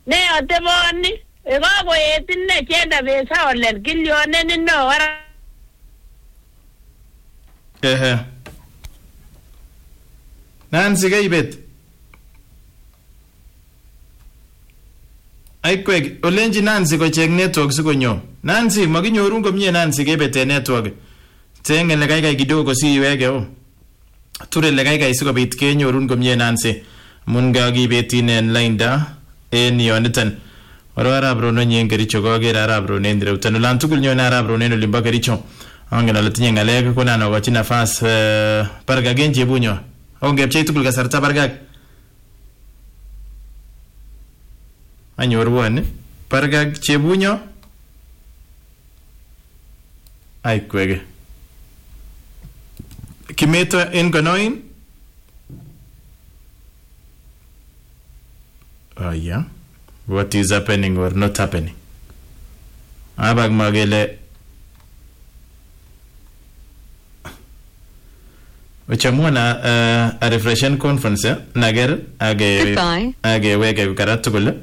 Ne ateboni. Kokoet inne chenda besa olen kilyonen no wara. Nancy kaibet. Aikwek, olenji Nancy kochek network sikonyo. Nancy, makinyorun komie Nancy kebete network. Tenge le kaikai kidogo si iweke o. Ture le kaikai sikobit kenyorun komie Nancy. Mun kakibeti en linda en yonitan. Oro arab rono nyen Kericho koker arab rono en direutan. Ulan tugul nyon arab rono en olimbo Kericho. Angen ale tinye ngalek ko nano kochi nafas pargagen chebunyo. Onge pchei tugul kasarta pargak. Anyorwon pargak chebunyo. Ai kwege. Kimeto en konoin. Oh yeah. What is happening or not happening? Abag magele Uchamwana a refreshen conference nager age wege karatukul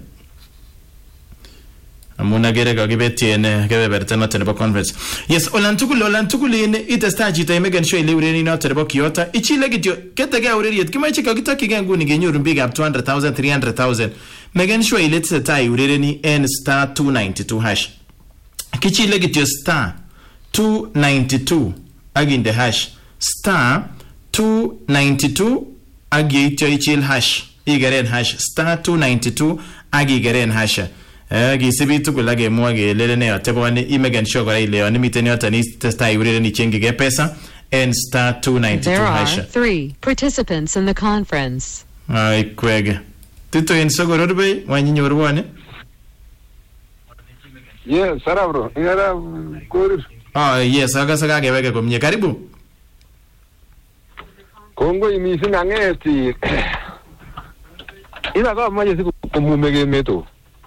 amuna gere gagibeti en kebeberta not nebo conference. Yes, olantukul in itesta chito imegen show ile ureni not nebo Kyoto ichile gityo ketege ureriet kimache kakitokige nguni genyoru big up 200,000 300,000 megen show ile tsetai ureni en star 292 hash kichile gityo star 292 aginde hash star 292 agityo ichil hash igeren hash star 292 agigeren hash gisibitu kulage mwage lelene atebone imegen shogora ile oni miteni otani testa iurere ni chengige pesa and star 292 hash. There are 3 participants in the conference. Ai kwege tito en sogororbe wanyinyorwane. Yes, sarabro ngara korir. Yes, aga gewege komye karibu. Kongo imisi ngangeti. Ila kama maji siku kumumege meto.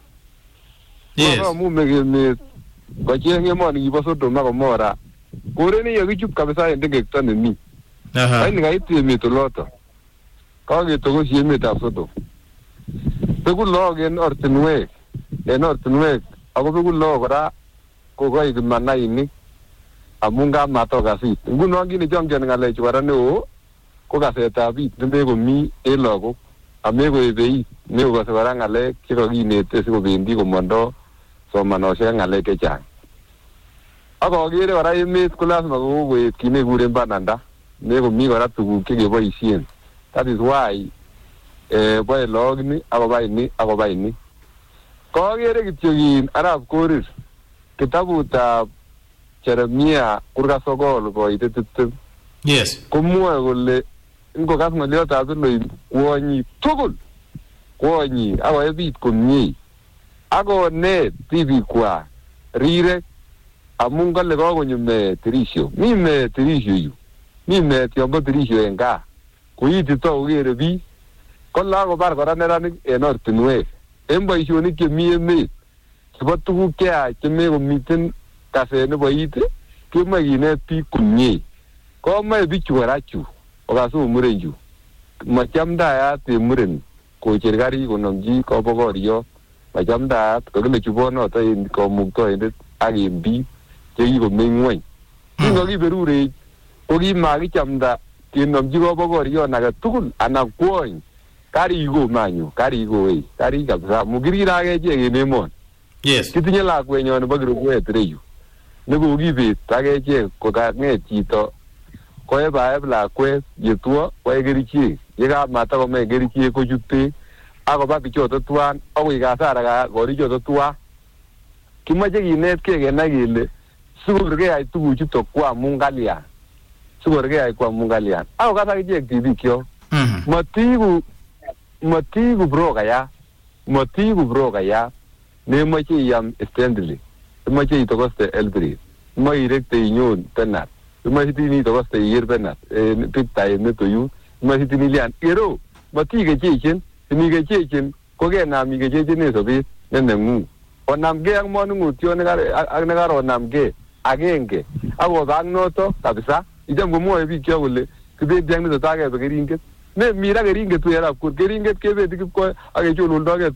Yes. Kumumege met. Bachenge moni ibosoto makomora. Koreni yakichup kabisa endenge kitane ni. Aha. Ai ngaiti meto loto. Kage togo si meto soto. Pegu logen ortinwe. En ortinwe. Ako pegu logora kogo igmana ini. Amunga mato kasi. Nguno ngini jongen ngale chwara ne o. Ko kaseta bit nembe ko mi elogo amego ebei ne ko se ngale kiro ginete siko bendi ko mondo somano se ngale ke chang ako gere wara emet class mago go kine gure bananda ne ko mi wara tugu ke boisien. That is why boy logni ako bai ni ko gere kityo arab korir kitabuta Jeremia kurga sogol ko itetutu. Yes. Kumwa gole ngo kas ngolio tazo lo kwonyi tugul kwonyi awa ebit komnyi ako ne TV kwa rire amunga le go nyume tirisho mime tirisho yu mime tiombo tirisho enga kuiti to ugere bi kolla go bar gora nerani enortinwe embo ishoni ke mieme kibo tugu kya keme go miten kasene boite kemagine pi kumnyi ko mai bichwarachu okasu murenju machamda ya te muren ko chergari ko nomji ko bogorio machamda ko le chubono to in ko mukto inde agimbi chegi ko mengwen ngo gi berure ko gi magi chamda tin nomji ko bogorio naga tugul anakwon kari go manyu kari go kari kabisa mugirira ge je nemon. Yes. Kitinye la kwenyo ne bagru ko etreju ne go gi be tage je ko ga nge chito ko e ba ebla kwe yetuo ko egerichi yega mata ko me gerichi ko jutte ako ba bicho to tuan o ga sara ga gori jo to tua kimaje ginet ke gena gile suburge ai tugu chuto kwa mungalia suburge ai kwa mungalia ako ga ta je tibi kyo matigu broga ya ne machi yam stendly machi to koste elbri mai rekte inyon tenat Masitini to koste yerbena pipta neto yu masitini lian ero matige chechen mige chechen ko ge na mige chechen ne sobi nenengu onam ge ang monungu tio ne garo onam ge agenge ago bang noto kabisa ijam gumo e bi kyo gole kbe jang ne to tage be geringet ne mira geringet tu era kur geringet ke be dik ko age chulul doge tugul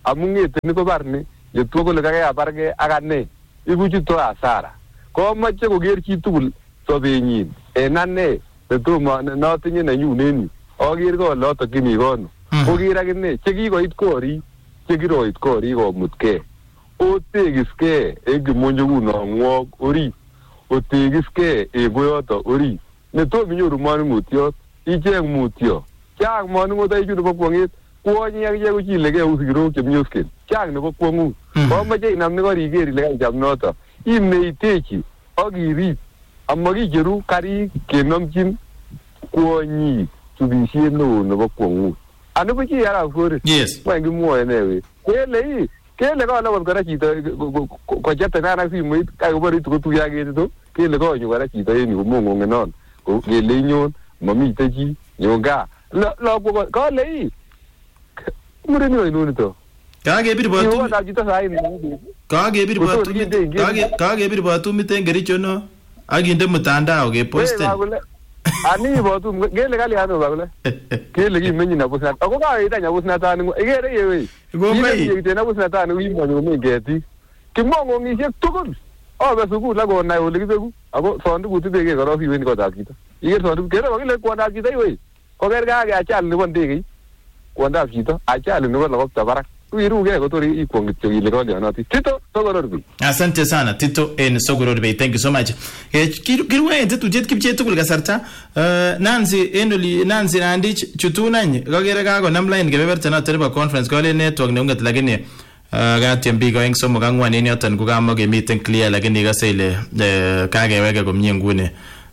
amungete ni ko barni ye to ko le ka barge agane ibu chito asara ko mache ko ger chi tugul sobenyin enane tetuma na tinye na nyuneni ager ko loto kimi kono ko gira gine chekikoit kori chekiroit kori ko mutke otegiske egimonjo kuno ngok ori otegiske egoyoto ori ne to minyoru manu mutyo icheng mutyo chang manu ngotai chu nebo kwongit kwonyi ak ye kuchilege usigiro chemnyosken chang nebo kwongu ko mache inam ne kori geri le jam noto imeitechi agirip amakicheru karik kenomchin kwonyi tubisiet neo nebo kwongu anu chi yara kore yes wengi muoe newe kele ko lawal kora chito ko jete nana simoit ka ko bari to tuya ge to kele ko nyu kora chito yeni ko mongo ngenon ko kele nyon mamite chi nyonga lo ko le mure ni inu to kagebir botu yo da chito sai ni kagebir botu kagebir botu miten gericho no aginde mtandao ge posten ani botu gele kali ano bagule kele ki menyi na busna ako ka ita nya busna tani igere yewe gomei yite na busna tani wimo nyo mengeti kimongo ngishe tukul obe suku la go na ole kibeku ako sondu kutu bege koro fi wen ko ta kita igere sondu kere bagile ko na kita yewe ko ger ga ga chal ni bon dege ko nda kita a chal ni bon lokta barak uiruge ko tori ikwongit ile ko le anati Tito Sogororbi. Asante sana Tito en Sogororbi, thank you so much. Kirwe ente tujet kipche tukul kasarta Nancy enoli Nancy Nandich chutunany kagere kako namline kebeberta na tereba conference ko le network ne ungat lakini gatiem bigo eng somo kangwan en yoton ko kamo ke meeting clear lakini kase ile kageweke komie nguni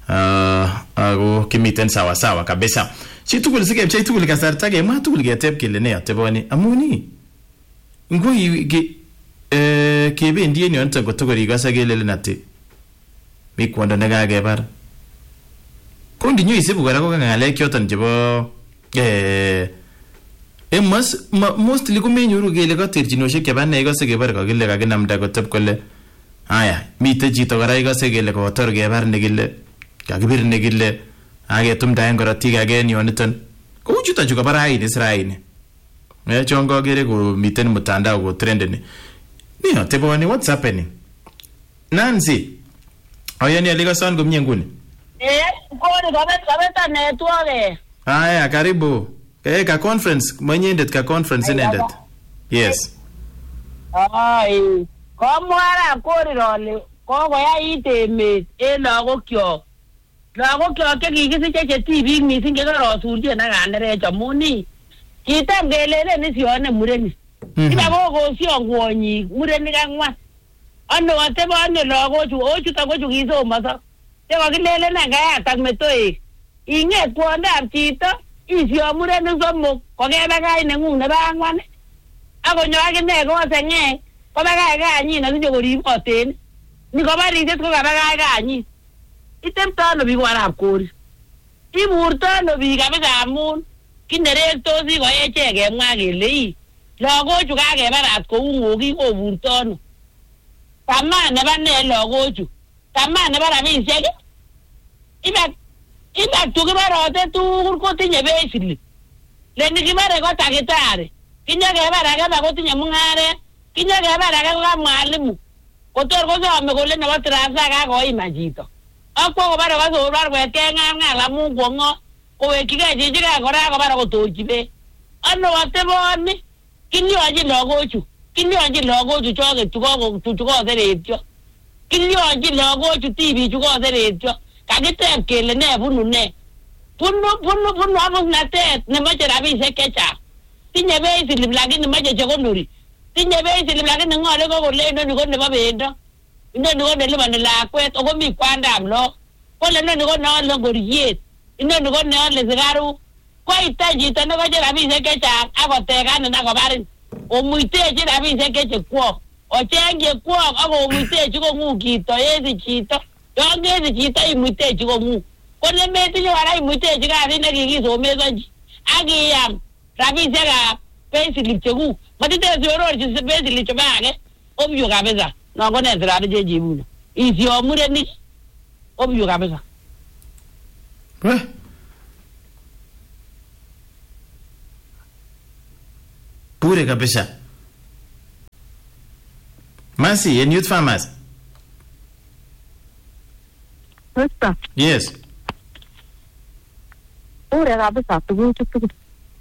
ako kimiten sawa sawa kabisa. Chi tukul sikepche tukul kasarta ke ma tukul ketep kele ne ateboni amuni ngui kebendi en yon ko tokori gasa gelele nate mi kwanda ne kagebar ko ndinyo isibu gara ko ngale kyoton jebo mostly ko menyuru gele ko terchinoshek kebane igase gebar ko gele kaginamda ko tep kole aya mite chito gara igase gele ko tor gebar ne gele kagibir ne gele age tumda en gorotik age en yoniton ko uchuta juga barai Israeli chongo gere ko miten mutandao ko trendeni niyo teboni what's happening Nancy oyani aliga son gumye nguni kodi kabeta network aya karibu ka conference mwenyendet ka conference inendet yes ai komwara kodi role ko ya itemet lagokyo ke kikisiche che TV mising ke ro surje na ganere chamuni kitam gelele ni sione mureni ina go sio ngwonyi mureni kangwa ano atebo ano lagochu ochuta gochu kiso masa te bagilele na ga tagmetoi inget kwonda chito isio mureni somo ko gebe ga ine ngung ne bangwan ako nyoage ne go senge ko baga ga nyi na njo gori oten ni ko bari det ko baga ga nyi item tano bi wala kori imurtano bi ga be amun kinerektosi ko echeke mwa kele lagochu kakebarat kou ngoki koburtono tamaa nebo ne lagochu tamaa nebo rabisiek iba tukibarote tugul kotinye besili leni kibare ko takitari kinyekebar ake ba kotinye mung'aret kinyekebar ake ko ka mwalimu kotor kosome kole nebo transfer kakoiman chito akwo kobare kosobar kwet keng'ang'al amun kwong'o kowekigei chichike kora kobara kotorchi beek ano ateboni kilyonchi lagochu choket chukoseretyo kilyonchi lagochu tibi chukoseretyo kakiteb kele ne bunu ne bunu abusnatet nemoche rabisiek chechang tinye beisilip lakini moche chekonori tinye beisilip lakini ng'ole ko kole inoni ko nebo bendo inoni ko neliponi lakwet ako mi kwandab lok kole inoni ko neole ngoriet inoni ko neole sikaruk ko ita chito nekoche rabisiek chechang akotekanin akobarin omuitechi rabisiek chechekwok ocheng chekwok akomuitechi kong'ung chito yesich chito yon kesich chito imuitechi kong'ung ko nemetinye kora imuitechi kasit nekikisomesonchi akiyam rabisiekab payslip chekuk matitesiororchi payslip chebo age obyo kabisa non ko nesirani chechibuno isio murenik obyo kabisa pure kabisa Mercy en Youth Farmers. Mister, Yes. ure kabisa tuguchu tugul.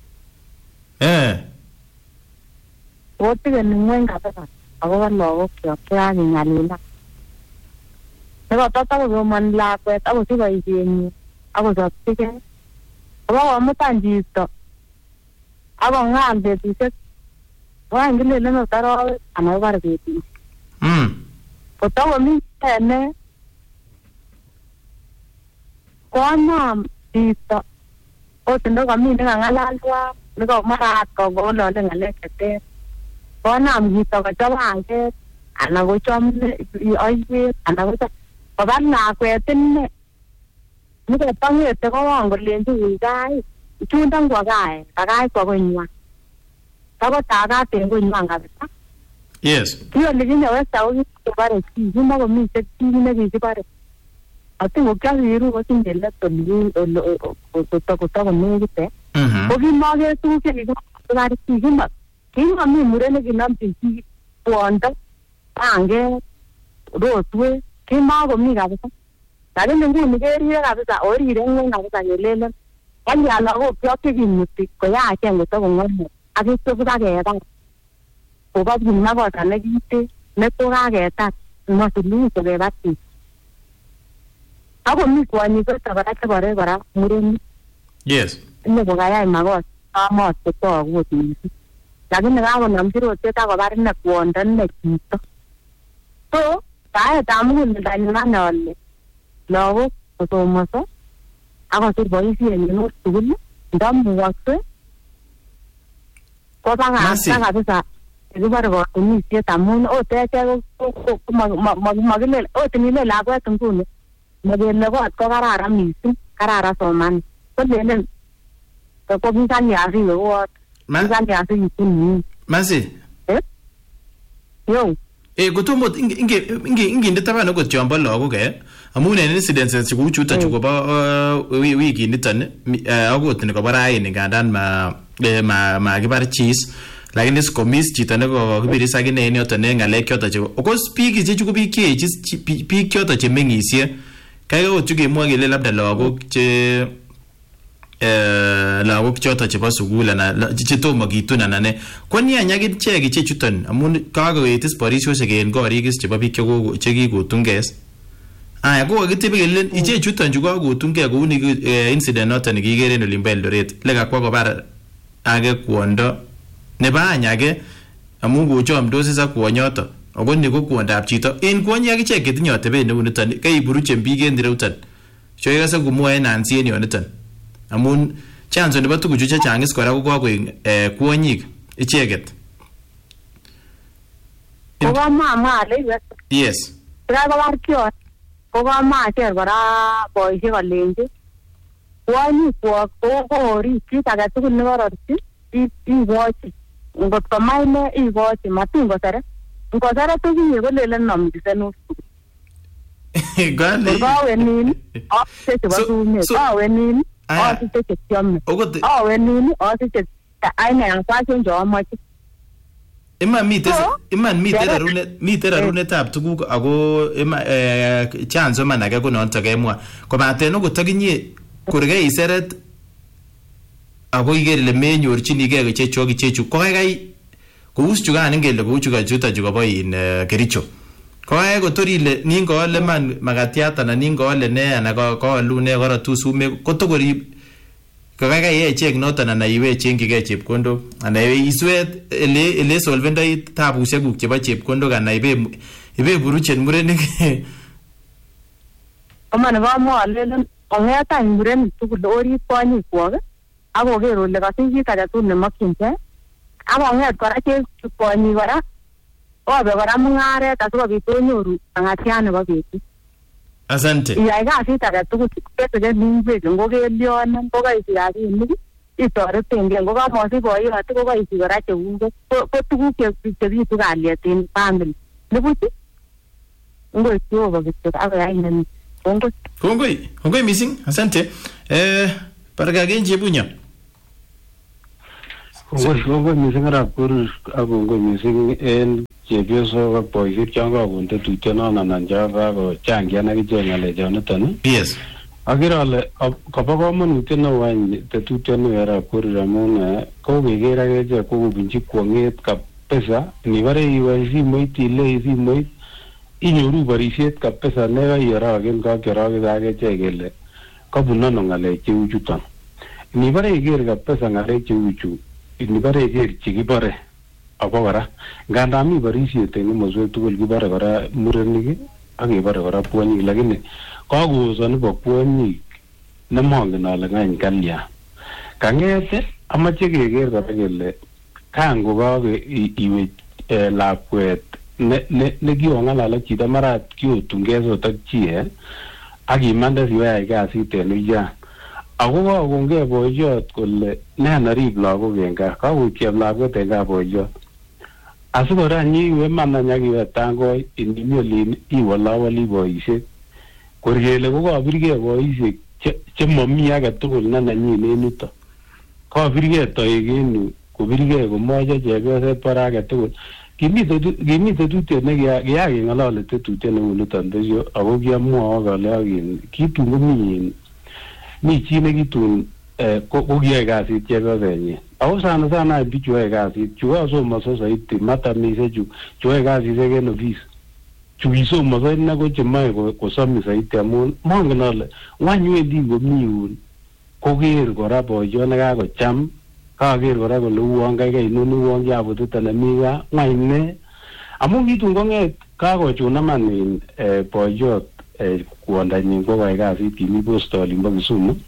Otige ni ngwen kabisa. Akobo lagokyok chekakinyalila. Nekotata kosoman lakwet akosich boisienyi akosopchigei. Komutan chito akong'al betusiek wany kilelen ot arawek anan kobar betut. Kotakomi ene konam chito ot ndokomi nekang'alal tuwan nekomara kong'olole ng'alek cheter konam chito kochop anget anan kochom oiwet anan kochop kobar lakwet inne neketong'ete kowon kolenji wui gai chundo ngwo gai kakach kwo konywan takotakat en konywan kabisa. Yes. Kiyole kinye Westa ko kibare chi kimakomite chi nekikibare ati kokiasiru kotinye let kotakonekite ko kimake tuguk chekikibare chi kimami murenik kinamchin chi kwondo anget rotwet kimakomi kabisa. Lakini nguni kerire kabisa orire ngweny kabisa kelelen kalya lagokyok chekimuti koyachen kotakong'ome akityo kibakebar kokabun makosa nekite netokaketar masuluhisho kebar chito. Akomi kwonyik kora chebore kora murenik. Yes. Inne kokayai makosa amat kotogu ot mising. Lakini kakonamchi rotwet akobar inne kwondo inne chito. So baetab muguleldanyin ane ale lagok kosomoso akosir boisienyin tugul ndamukokse kobakakta kabisa kibore kotunisiet amun ot echek makilel ot nile lakwet nguni makele kot ko kararan mising kararan somanet kolelen ko kikaliasiwe kot kikaliasiwe Mercy. Yo. Kotomo inginde taban okot chombo lagok amun en incidences cheu chuton chu kobo wiki niton akot nekobo raini ngandan makibar chis lakini sikomis chito nekokibiris akine en yoton en ng'alek choton chebo okos biik ichechu ko biik cheechis biik choton chemeng'isie kai ot chu kemwoe kele labda lagok lagok choton chebo sukul anan chetomo kitun anan ne ko niany akichek ichechuton amun kakoetis borisiosiek en korik is chebo biik chekikotungei. Aya ko kakitebi kele ichechuton chu kakotungei kou ni incident noton nekikere en olimbo Eldoret lekakwa kobar age kwondo nebo any age amun kochomdos is ak kwonyoton ako ni ko kwondab chito en kwonyi akichek chetinye atebet neu niton kaiburuchen biik en ireuton choikase komwoe Nancy en yoniton amun chanzo nebo tuguchu chechang is kora ko kakoek kwonyik icheket. Koba mama ale Yes. Kobar kiot koba maacher kora boisiek kolenji kwonyik kwok kokori kit age tugul nekororchi ikochi ngot komaine ikochi matin koseret ngoseret tukinye kolelen nomchisenus kawenin asiche chebo sumet kawenin asiche chekiome kawenin asiche aine kwachen chomoche. Iman miten rarunetab tuguk ako chanzo man age ko noton kemwa kobaten okot akinye korkeiseret ako iker ile menyorchinigei ichechu ko kaikai kous chukan ingele kou chuton chu kobo Kericho ko kaikai kotor ile nin koole man makatiat anan nin koole ne anan koolu ne korotu sumek kotokorib ko kaikai echek noton anan iwechengyigei chepkondok anan iswet ele solvendoi tabusiekuk chebo chepkondok anan ibeburuchen murenik. Omane kamwa alelen ong'etany murenik tugul orib kwonyikwok akoker ole kasich kit age tugul nemokyingei akong'et kora kwonyik kora obe kora mung'aret asikobit onyoru ang'atiat nebo betut. Asante. Iyai kasit age tugul keteke ngwek ngo kelionen ngo kaisich rabinik itoretengei ngo kamosich boiyot ko kaisich kora chekuket ko tuguk chebitu kalyet en family nibuch ngoi Jehova kityo akoyai nini. Kongoi missing. Asante. Parkagen chebunya. Kongoi missing arap kurus ak kongoi missing en chepyosok ak boisiek chon kakon tetutyonon anan chon kakochangian ak ichek ng'alechoniton. Yes. Akere ale kobo komonutiet neo any tetutyoni arap Korir amun kokeker ak echek kokobunchi kwong'et kabisa. Nibore iwe simoit ile simoit inyoru borisiet kabisa nekaiorogen kakiorogen ak echek kele kabun ano ng'alek cheu chuton. Nibore iker kabisa ng'alek cheu chu, nibore iker chekibore ako kora ngandam mi borisiet en komoswek tugul kibore kora murenik ak kebore kora kwonyik, lakini kakoso nebo kwonyik nemongen ale ng'any kalyan. Kang'et amache keker kora kele kango iwe lakwet nekikong'alal ak chito mara kiotungei sot ak chi ak imande siweyai kasit en uyan. Ako kakongei boiyot kole ne narib lagok en gaa, kakotyem lakwet en gaa boiyot. Asikora nyiwe manany akiwe tangoi inimi olin iwolawoli boisiek. Kor kele kokabirgei boisiek chemami age tugul ne nanyin en yuto. Kabirgei toek en yu, kobirgei komoche chepyoset para age tugul. Kimi tetutiet nekiyakeng'olole tetutiet neu niton besyo ako kiamwoe kole kitun komi chi nekitun kokiyoe kasit chepyosenyin. Ako sana bichu yoe kasit chu kasomoso saiti matamise chu yoe kasisiek en ofis. Chu kisomoso ine ko chemoe kosomi saiti amun mongen ale ng'wany wendi komi yun koker kora boiyot nekakocham, kaker kora kole uwon kaikai inoni uwon kiabututa nemi gaa ng'wany ne amun kitun kong'et kakochunaman boiyot kwondanyin kokoai kasit kimi posta olimbo Kisumu.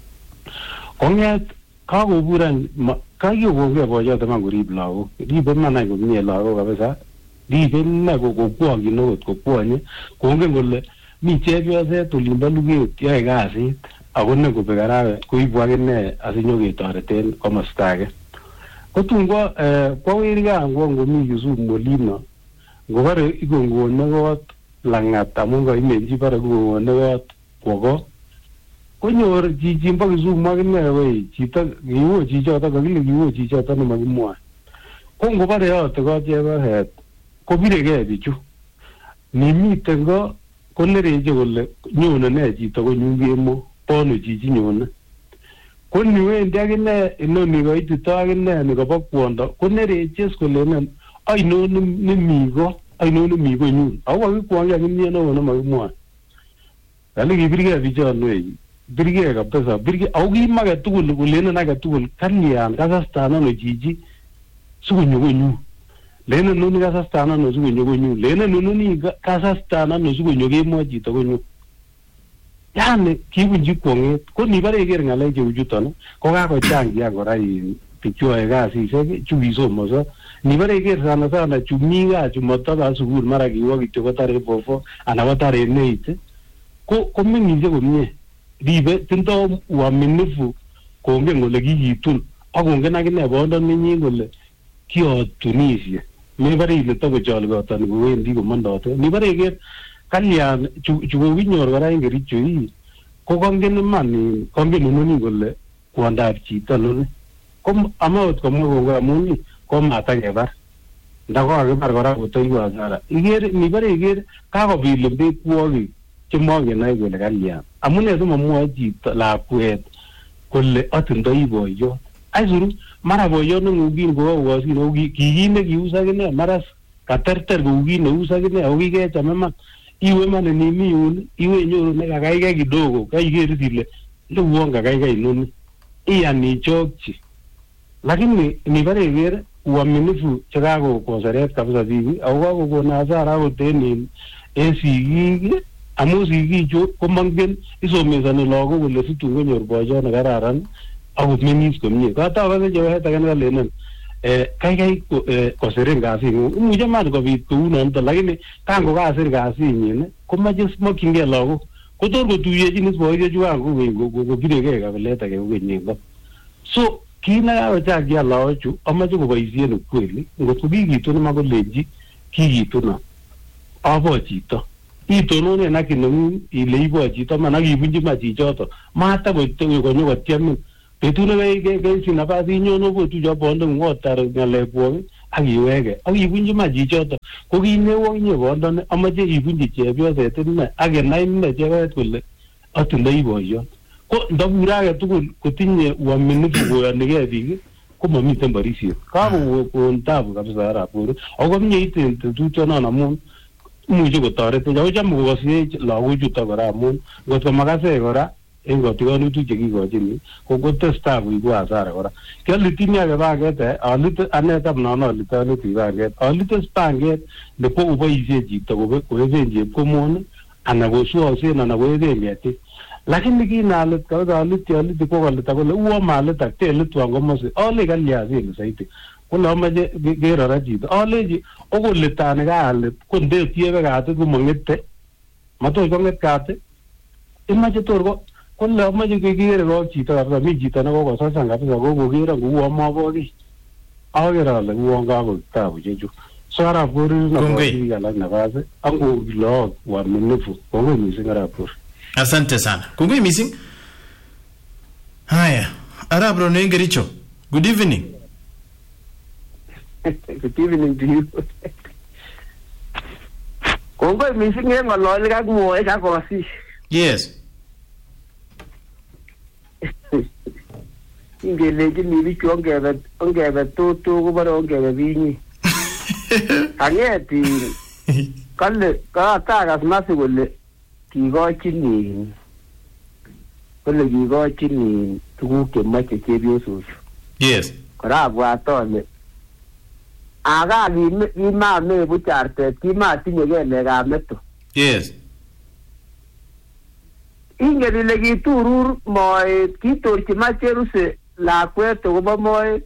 Kong'et kakoburan kakikongei boiyot iman korib lagok, ribe iman komie lagok kabisa, ribe ine kokwongyin okot kokwonye, kongen kole mi chepyoset olimbo luget yoe kasit ako ne kobek arawet koibu akine asinyiketoreten komosta age. Kotun kwawer gaa ngomi Kisumu olino ngobore ikongone kot lang'at amun kaimenchi bare ikongone kot kwo ko konyor chichi mbo Kisumu akine wei chito kiwo chichoto kakile kiwo chichoto nemakimwoe. Ko ngobare yote kot chepyoset kobiregei bichu. Nimiten ko konereche kole nyone ne chito konyun kemo bono chichi nyone. Ko niwendi akine inoni koitito akine nikobo kwondo konereches kole ainon nemi konyun. Ako kakikwong'e akimie neo nemakimwoe. Kale kibirgei bichon wei. Birgei kabisa, birgei ako kim age tugul kolenen age tugul kalyan kasastan ano chichi sikonyo konyu. Lenen noni kasastan ano sikonyo konyu. Lenen noni kasastan ano sikonyo kemwa chito konyu. Yani kibunchi kwong'et. Ko nibare iker ng'alek cheu chuton ko kakochangian kora bichu yoe kasisiek chu kisomoso. Nibare iker sana chu mi gaa chu mataba sukul mara kiwo kityo kotare fofo anan kotare neit ko meng'ishe komie. Ribe tindo uaminifu kongen kole kikitun akongen akine bondonenyin kole kiotunisye. Mebare ile tokochokotoni kowendi komondote. Nibare iker kalyan chu kokinyor kora en Kericho ko kongen iman kongen inoni kole kwondab chito noni. Ko amaot komwa kongoi amun komatakebar. Ndakakebar kora kotoiku hasara. Nibare iker kakobit lembechwogik chemongenai kole kalyan. Amune simamwoe chito lakwet kole atindoi boiyot. Aisuru mara boiyot neng'ung kin kokakokosin ako kikit nekius akine mara katerter kou kit neus akine ako kikecham iman. Iwe iman nimi yun iwe inyoru nekakaikai kidogo kaiker ile ndouwon kakaikai inoni iyan ichokchi. Lakini nibare iker uaminifu chekakokoseret kabisa biik ako kakokon hasara akot en sigik amun sigichu komongen isomesoni lagok kole situn konyor boiyot nekararan akot meng'is komie. Katokose chepyoset age nekalenen kaikai kosirin kasing'ung. Imuche man kobit kounonito lakini kango kasir kasinyin komoche mokyingei lagok kotor kotuyechin boisiechukan kobiregei kabilet age kokeny. So kit nekakochangian lagochu amoche koboisien ukweli ngot ko kikitun iman kolenji kikitunon abo chito itononen ak ineng'ung ile ibo chito man ak ibunchi ma chichoto matakonyo kotyemin betut nekeisin nafas inyon obotucho bondeng'ung otar ng'alekwok ak iwege ak ibunji ma chichoto ko kinewo nye bondone amache ibunji chepyoset inne ak kenai inne chepyoset kole atindoi boyot ko ndabura age tugul kotinye uaminifu koyanigei biik ko mamiten barisiet kakokon tabu kabisa arap Korir ako myeiten tetutionon amun imuche kotoretech ako chame kokosech lagochuto kora amun ngotko makasech kora en kotikonutik chekikochini ko kotestai koibu hasara kora kialitini age panget alite anetab non alite panget alite panget nebo uboisie chito koeben chepkomon ana kosuosen ana koeben ketik lakini kinalit kabisa alite kokolita kole uo malit ak telitwan komose ale kalyasin saiti kole amache kerora chito aleji okolitani kaalit ko ndetiebe katit komangete matoi konget katit imache torko kole amache kekere ko chito kabisa mi chito nekokosasan kabisa kokokere ngouo maboki akere ale uo kakotabu chechu so arap Korir nakobiik alak nafasi ango log uaminifu kongoi mising arap Korir. Asante sana. Kongoi missing. Haya. Arap Rono Kericho. Good evening. Good evening to you. Kongoi missing ngolole kakmwoe kakosich. Yes. Ingeleji biik ongebe toto kobore ongebe binyi. Angeti kale katakas masi kole kikochin tuguk chemoche chepyosok. Yes. Kora abwat ale aga kimame buchartet kimatinye kelekab meto. Yes. Ingen ile kiturur moet kitorchi macheruse lakwet akobo moet.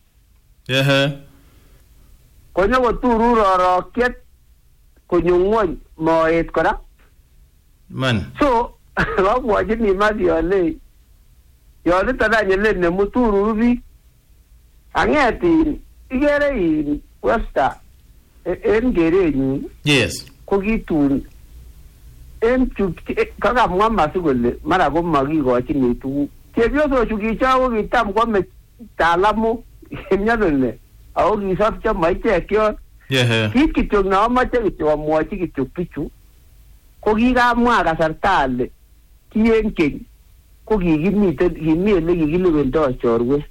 Konyo koturur orokyet konyo ngwony moet kora. Man. So, wabwachini masi ale yonito danyele nemutururu biik. Angeti ikere Webster en kerenyin. Yes. Ko kitun en kakamwa masi kole mara ko makikochini tuguk. Chepyosochu kichao kitam kwame taalamu emnyadole ako kisopcho maichek yon. Kit kityo neamache kityo amwochi kityo bichu ko kikamwa kasarta ale kien keny ko kimi ele kikilewendoi chorwet.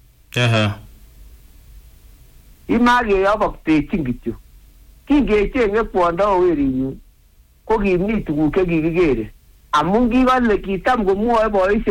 Imakeyoboktekyin kityo. Kingechenge kwondo werinyu ko kimi tuguk chekikikere amun kikole kitam komwoe boisiek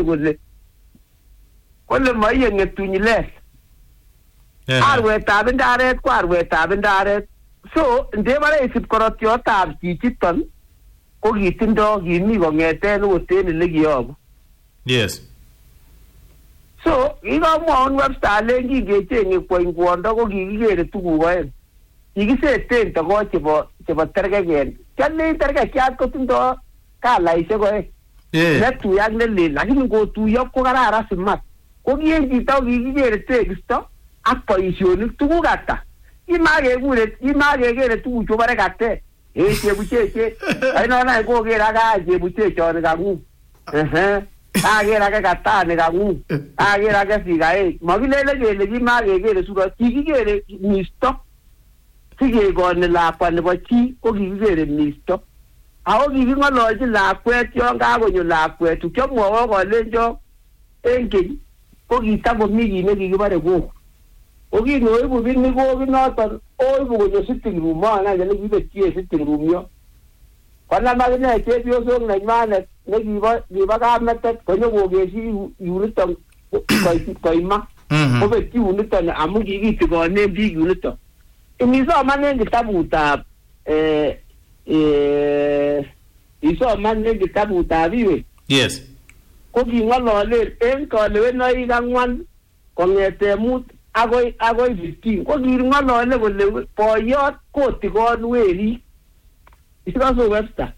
kole maiye ng'etunyilet. Arwetab ndaret ko arwetab ndaret. So ndebare isip korotiotab chichiton ko kimi kong'eten okot en ele kiyobu. Yes. So kikamwaun Webster alen kingechenge kwondo ko kikikere tuguk oeng. Kikiseten togo chebo terkeken. Kialen terkekiat kotindoi kalaisiek oeng. Netui ak nelel lakini ngotuiyo ko kararan simat. Ko ki en chito kikikere tekisto ak boisionik tuguk ata. Kimakekere tuguk chobore katet. Chebucheche. Ainonai kokere aka chebuchechoni kang'ung. Aker ake katani kang'ung. Aker ake sikaek. Makilele kele kimakekere surot. Kikikere misto. Sikekoni lakwa nebo chi ko kikikere misto. Ako kiking'ololchi lakwet yon kakonyo lakwet. Kiamwowo kolenjo en keny ko kitakomi kit nekikibore koko. Ko kingoibu bini kokinoton oibu konyo sitting room ana nekibetyi sitting room yo. Konam akine chepyosok nenywanet nekibo kametet konyo kokeshi yuniton koima. Kobetyi yuniton amu kikitikonen biik yuniton. Inisoman en kitabutab iwe. Yes. Ko king'ololen en kalewenoik 4 kong'ete 5 agoi 15. Ko king'olole kole boyot kotikon werik. Isikaso Webster.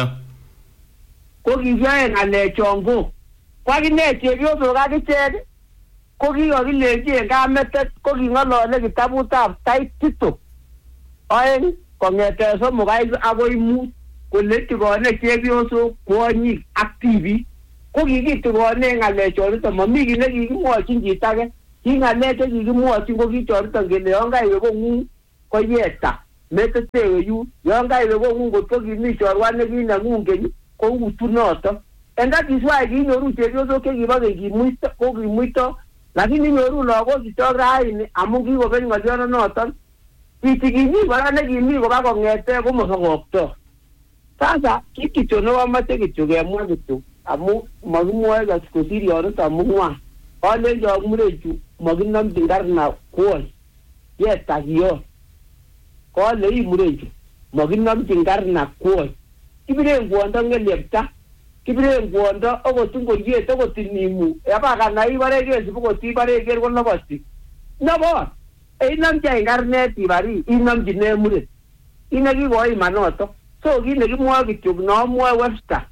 Ko kikiyoe ng'alechon ko akine chepyosok akichek ko kikokilenji en kametet ko king'olole kitabutab Tito 2 kong'ete 3 agoi 5 kole tikone chepyosok kwonyik ak tibik. Ko kikitikone ng'alechon nito mami kit nekikimwochin chito age. Kingalek chekikimwochin ko kichoriton kele yon kaiwe kong'ung ko yeta metetewe yu, yon kaiwe kong'ung kotko kimi chorwa nekineng'ung keny ko utu noton. And that is why kinyoru chepyosok chekibo keny kimuito, lakini inyoru lagok chitok raini amu kikobet ng'oliono noton. Kitikimi kora nekimi koba kong'ete komosokokto. Sasa kit kityo nekomoche kityo kemwa kityo amu makimwoe kosir yonito amu ng'wan. Kolenjo murechu makinomchin karna kwony yeta kiyon. Kole ii murechu makinomchin karna kwony. Kibiren kwondo ng'elyepta, kibiren kwondo okot ngoyet okot inimu yabakanai ibare kesib okot ibare iker koloboti. Nobot inomchi any karnet ibari inomchi ne muret. Ine kikoiman noto. So kit nekimwoe kityo nomwoe Webster.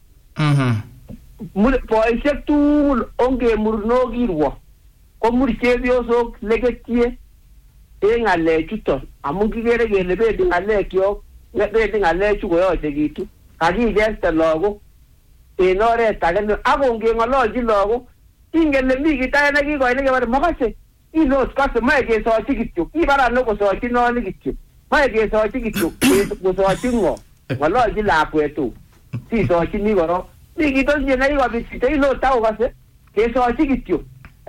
Boisiek tugul ongemurno kirwo komur chepyosok leketie en ng'alechuton amun kikere kele bendi ng'alekyok bendi ng'alechu koyochekitu kakikeste lagok en oret age akongeng'ololchi lagok ingen le mi kit age nekikoit nekebare mokose ilot kose moe kesochi kityo kibara nokosochi noni kityo moe kesochi kityo kosochi ng'o ng'ololchi lakwet sisochini korok mi kitonye nekikobit chito ilot akokose kesochi kityo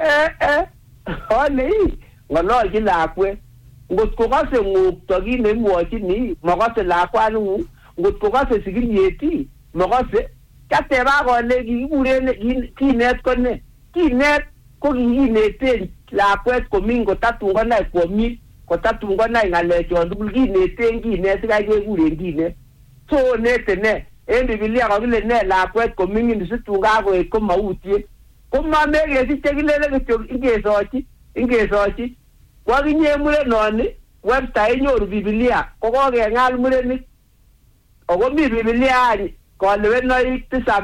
ole ng'ololchi lakwet ngot kokose ng'ukto kit neimwochini mokose lakwaning'ung ngot kokose sigiriet mokose kateba kole kikuren kinet ko ne kinet ko kikineten lakwet komi kotatun konai kwomi kotatun konai ng'alechon tugul kineten kinet sikai kekuren kinet so nete ne en Biblia kakile ne lakwet koming'in situn kakoet ko mautye komamekesiche kilele kityo ingesochi kwakinye murenoni Webster inyoru Biblia ko kokeng'al murenik ako mi Biblia kolewenoik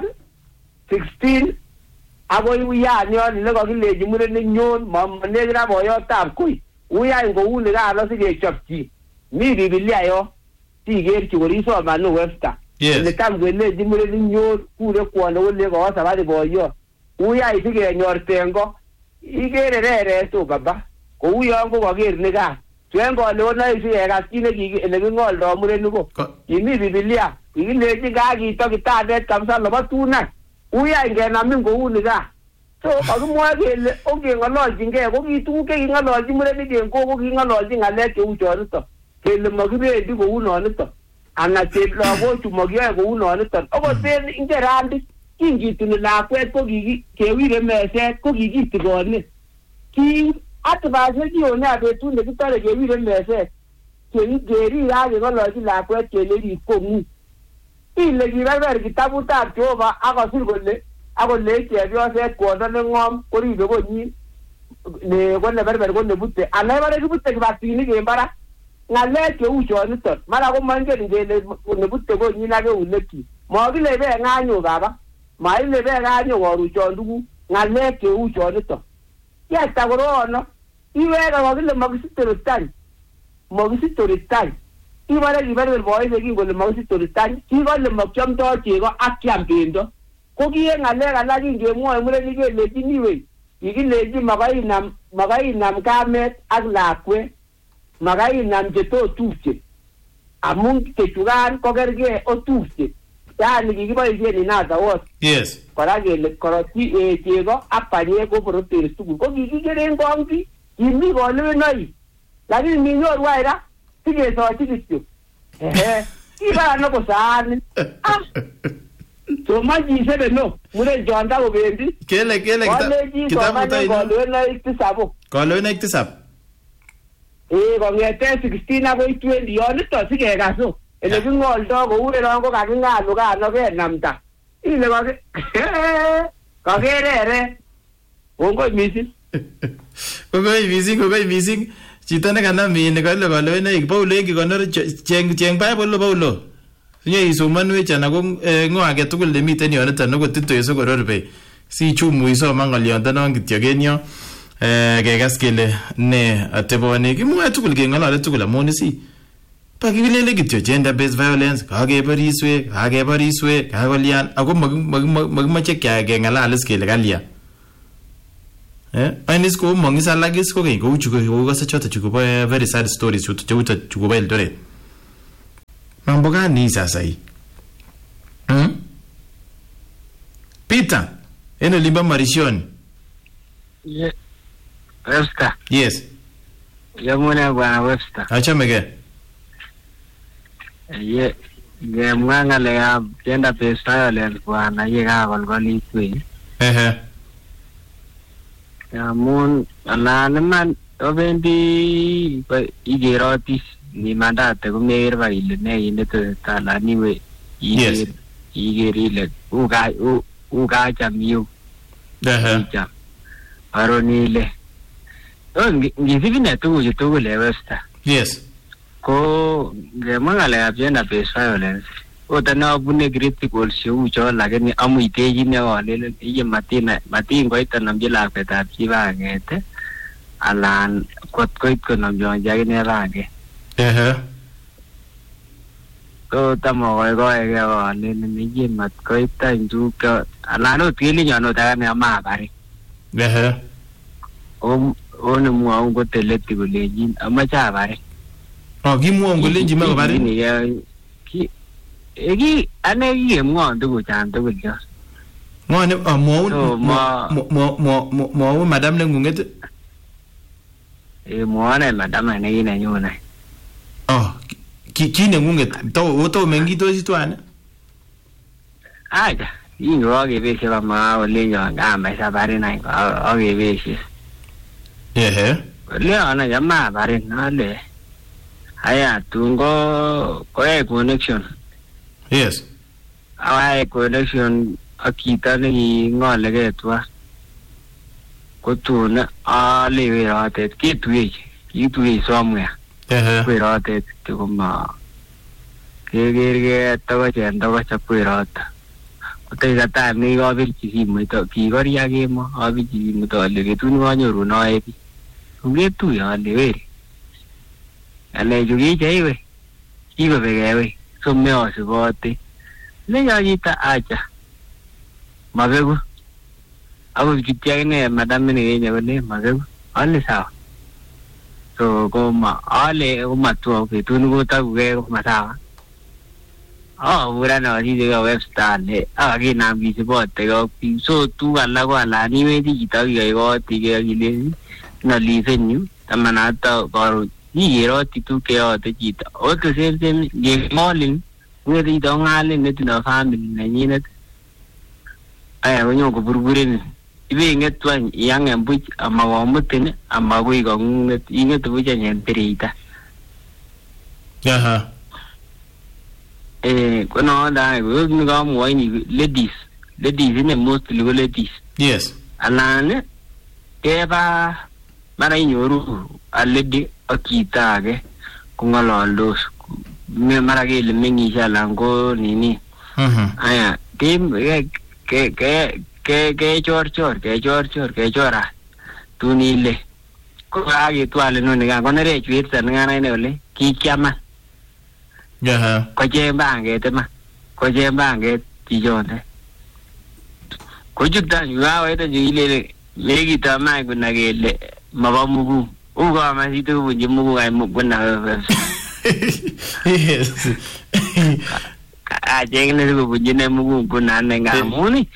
7:16 akoi uyan yon ile kakilechi murenik nyon monekira boyotab koi uyan kouni kano sikechopchi mi Biblia yo sikerchi korisoman Webster ile tam kelechi murenik nyon kure kwondo kole kowo sabari boyot uyan sikenyor tengo ikere rereso baba kou yon kokaker nikan tuen kolewonoik sikekas kit neking'oldo murenik ko kimi Biblia kikilechi kakito kitandet kabisa nebo tunan uyan kenamin kouni ka so kakimwoe kele ongeng'ololchingei ko ki tuguk cheking'ololchi murenik en koko king'ololchi ng'alek cheu choniton kele makibendi kounoniton anan cheplagochu makiyoe kounoniton okot en ingerandit kingituni lakwet ko kewire meset ko kikitikone ki atibas nekiyone betut nekitore kewire meset kerir akeng'ololchi lakwet kele rib kong'ung ile kiberber kitabutab Jehova akosir kole akole chepyoset kwondo neng'om koribe konyin ko neberber ko nebute ana ibare kibute kibatinik en barak ng'alek cheu choniton mara komoingen kele nebute konyin ak eunekyik mokile beng'anyo baba maile beng'anyo koruchon tuguk ng'alek cheu choniton yeta korono iweke kokile mokisitori tany ibare kiberber boisiek kingole mokisitori tany kikole mokiomdo chego ak kiam bendo ko ki en ng'alek alak kingemwoe murenik kelejin iwei kikileji makai inam kamet ak lakwet makai inam chetotupche amun chechukan kokergee otupche yani kikiboisien inata wot yes kora kele koroti chego ak panyek ko proteins tugul ko kikikeren kong'ti kimi kolewenoik lakini minyoru aira sikesochi kityo kibara nokosaanin somanjisebe no muren chonda kobendi kele kitabut kolewenoik 7 kolewenoik 7 kong'ete 16 akoi 20 yoniton sikekaso ele king'oldo kou eron ko kaking'alu kano kenamda ile kakerere kongoi missing chito nekanam ini kole kolewenoik Paulo kikonor cheng Bible Paulo sinye isomanwech anan ko ng'o age tugul nemiten yoniton nekotitoi sikororbe sichumu isoman ng'oliondonon kityo en yo kekas kele ne ateboni kimwoe tugul keng'olole tugul amun si pakilele kityo gender based violence kakebariswek kakolian ako makimoche keng'alal is kele kalya Ainis ko mongis alagis ko keny kou chu ko kase choto chu kobo very sad stories chu kobo Eldoret. Mambo gani sasa hii? Peter, eno limba Marishoni. Webster. Yes. Yamuna bwana Webster. Achamege. Mwanga le ya gender based violence bwana yega golgoli kwe. Yamun man obendi igerotis ni mandate kumerba ile ne inde tala niwe igerile uga chamiu. Jam. Aronile. Ngizivine tu le Webster. Yes. Ko mwanga le ya gender based violence. Otana bune critical show cho lakini amu iteji ne wale iye matin ko itanamje la peta chiba ngete alan kot ko namjo jage ne range ko tamo ko ge wale ne ye mat ko itanju ko alano tili nyano ta ne ma bari onu mu ko teleti ko lejin amacha bari gimu ngo lenji ma bari ni ya egi ane mo ndu chan to gyo mo ne mo madam ne ngunget mo ne madam ne ina nyona ki ne ngunget to mengi to situana aja ingo ge be se ma o le yo ga ma sa bari nai o ge be se le ana yama bari na le aya tungo ko e connection. Yes. Our connection akita ni ngole ke twa. Ko tuna ale we rate kitwe somewhere. We rate to ma. Ke to chendo ko chapwe rata. Ko te gata ni go bil chi mo to ki go ria ge mo abi chi mo to le ke tun go nyoru no e. Nge tu ya le we. Ale jugi chai we. Ki go be we. Someo si bote le yita acha mabegu awu kitiane madam ne ne ne mabegu alle sawa so ko ma ale o matu ke tunu go ta ge ma sawa ura no si de Webster le agi nam gi si bote go so tu alla go ala ni me di ta ge go ti ge le na li venue tamana ta go iro ti tu ke o te jita o to se ye molin we di dong ale ne tuna family ne ni ne ai wo nyo ko burburin ibe nget twan yang embu ama wa mutene ama go go nget inget bu jan perita ko no da go ni ga mo ni ladies ne mostly ladies. Yes. Alane eba mara nyoru aledi akita ge kungalondos me mara ge le mengi jalango nini aya tim ke chora tunile ko age twale no ne ga konere chwit san ngana ne ole ki chama ko je bange tema ko je bange ti jone ko juta yuwa ita jile legi tama kuna gele mabamugu uga masito bunje mugu ay muguna yes jengne ko bunje ne mugu kuna nenga amuni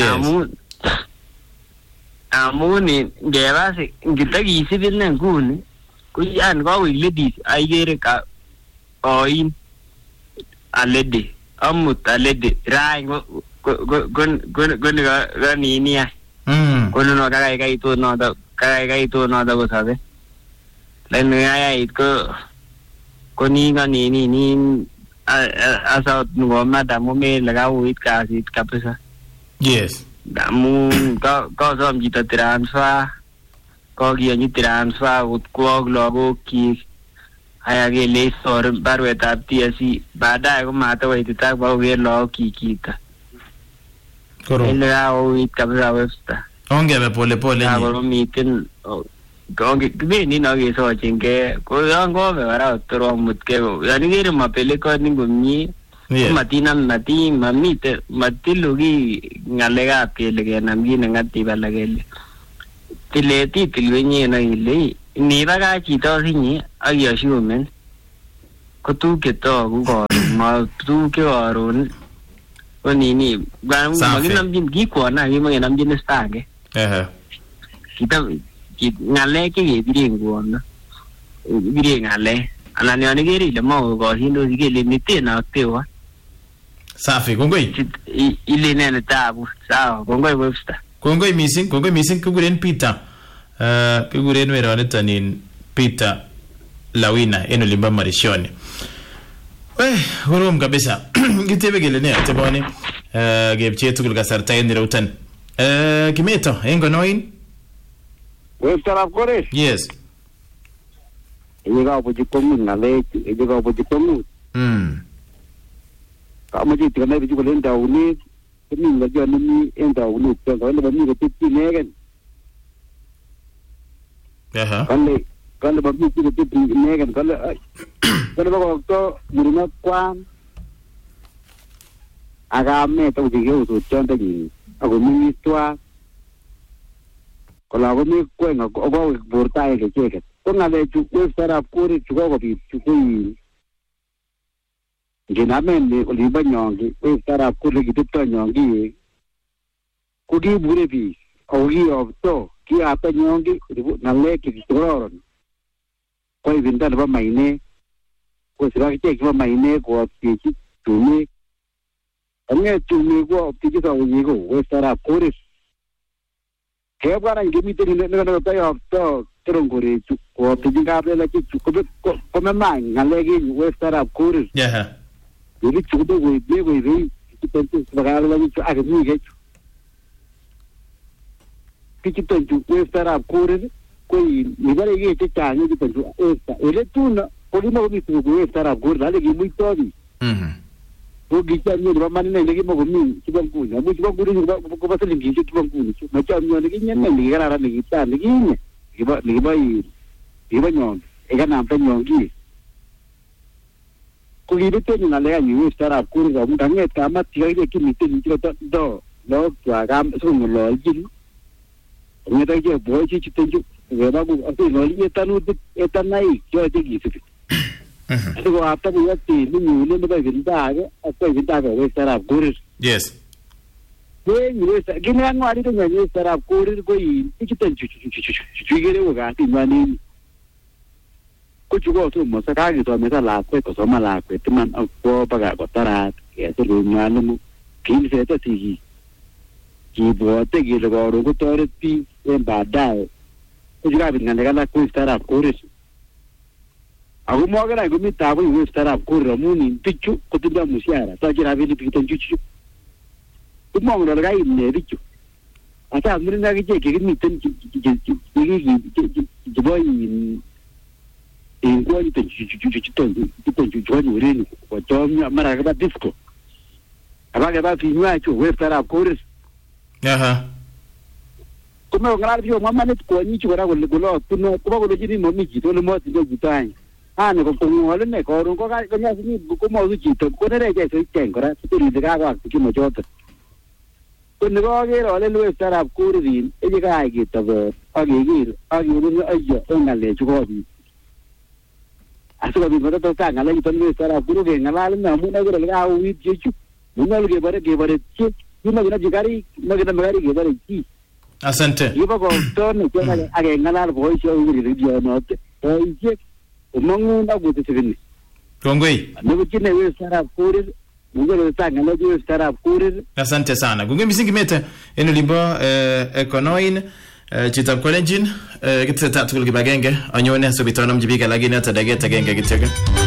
amuni gewase ngitagi sibine nguni kuyan ko ladies ayere ka oin alede amut alede rango gon ga nini ya kono no kai to no da ko sabe len ya itko koni ga nini asa no mada mo me laga uit ka sit ka pesa yes damu ka som jita transfer ko gi ni transfer ut ko logo ki aya ge le sor barweta tiasi bada ko mata wai ta ba ge lo ki kita Ella hoy cabra Webster. Onge be pole ni. Agora mitin onge ni no ge so chinge ko ango be bara toro mutke go. Yani ge ma pele ko ni gumni. Matina mati mamite matilugi ngalega pele ge namgi ngati balagele. tileti tilwenye na ile ni baga chito sinyi ak yashumen ko tuke to ko ma tuke waron ko nini gwan maginamjin gikwana maginamjin stage kita ngale ke birengwona birengale anani anigeri le mo ko hindo digele mitena tewa safi kongoi ile nene tabu sawa kongoi Webster kongoi missing kuguren Peter kuguren weronitanin Peter Lawina eno limba marishoni horom kabisa gitebe gele ne atebone gebche tukul kasarta en routan kimeto engo noin Webster of Koresh yes llega opozikomu ngale llega opozikomu kama jitu kana bijuko lenda uni kemi ngajua nini enda uni kwa ile bami kutipi negen kale bami kutipi negen kale bako to muruna kwa agame to dige uso chonda ni ago ministwa kola go mi kwenga ogo borta ke cheke ko ngale chu Webster of Koresh chuko bi chukui Genamente oliba nyongi Webster of Koresh gitto nyongi kugi burebi ogi opto ki apa nyongi na leki kitoro ko ibinda ba maine ko sira ke ba maine ko pichi tumi ane tumi ko pichi sa ogi ko Webster of Koresh ke bara ngimite ni na ta opto terongore ko pichi ka bela ki ko mama ngalegi Webster of Koresh Jadi cukup gue kita tu sebagai lagi tu agak ni gitu. Kita tu Webster of Koresh, koi ni baru ini kita ni kita tu ele tu na, kalau mau kita tu Webster of Koresh lagi mui tadi. Kau kita ni di mana ni lagi mau mui cuba punya, mui cuba guru cuba pasal lagi cuba punya, macam ni lagi ni lagi kerana lagi kita lagi ni, lagi bayi nyong, ikan nampak nyong ni. Kulibete ni nalea ni Webster of Koresh amu dange kama tiga ke mite ni do lo agam sumu lo jin ngeta ke boy chi tenju weba bu ati lo li etanai jo te gi sipi ko apa ni ati ni le ba vinda ga apa vinda ga Webster of Koresh yes ni Webster gini anu ari to ni Webster of Koresh ko i chi tenju gere wo ga ti mani kuchuko tu mosakagi to meta la kwe ko soma la kwe timan ko baga ko tara ke to lu nganu kim se to ti ki bo te gi lo ro ko tore pi en badai kuchuka bin ngane kala ku Webster of Koresh agu mo ga go mi ta bo Webster of Koresh muni pichu ko tinda musiara to jira veli pi to chuchu ku mo ga ga ne pichu ata amrin ga ke mi ten ki boy ingwa ni juju rini kwa tomya mara kaba disco abaga ba finywa cho Webster of Koresh kuma ngala bio mama net ko ni chora ko lo tuno ko ko jini mo mi jito le mo ti go gitai ne ko ngole ne ko ro ko ga nya ni ko mo su jito ko ne re so iten ko ra ti ri de ga ki mo jota ko ne go ge ro le Webster of Koresh e ga ga to go agi ru ayo ngale chuko bi asal kita tu kan, kalau kita ni sekarang guru ke, kalau ni muna guru lagi awit jeju, muna lagi bare cie, muna guna jikari, muna guna megari ke bare cie. Asante. Iba kau tu ni jangan agak ngalar boy siapa guru dia nanti, boy cie, umangu nak buat segini. Kongoi. Nabi cina sekarang Koresh, muna guru tak, kalau dia sekarang Koresh. Asante sana. Kongoi misingi mete, eno limbo ekonoin. Chitab Kolenjin, kita tak tukul kibagenge, anyone so bitonom jibiga lagi na tadageta genge kitega.